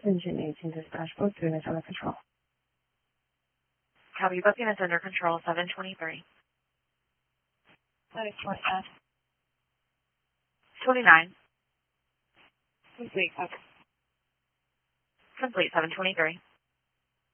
Engine 18 dispatch, both units under control. Copy, both units under control, 723. 29. Complete, okay. Complete, 723.